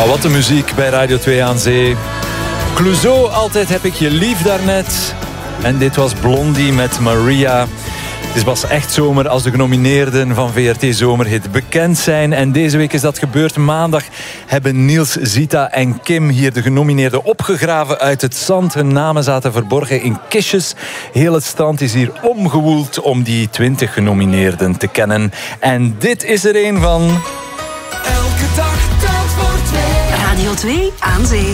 Oh, wat een muziek bij Radio 2 aan Zee. Clouseau, altijd heb ik je lief daarnet. En dit was Blondie met Maria. Het was echt zomer als de genomineerden van VRT Zomerhit bekend zijn. En deze week is dat gebeurd. Maandag hebben Niels, Zita en Kim hier de genomineerden opgegraven uit het zand. Hun namen zaten verborgen in kistjes. Heel het strand is hier omgewoeld om die 20 genomineerden te kennen. En dit is er een van... Elke dag telt voor twee. Radio 2 aan Zee.